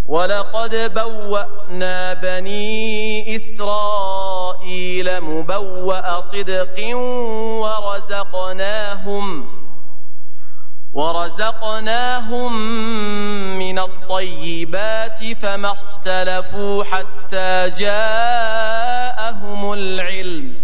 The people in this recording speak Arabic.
ولقد بوأنا بني إسرائيل مبوأ صدق ورزقناهم من الطيبات فما اختلفوا حتى جاءهم العلم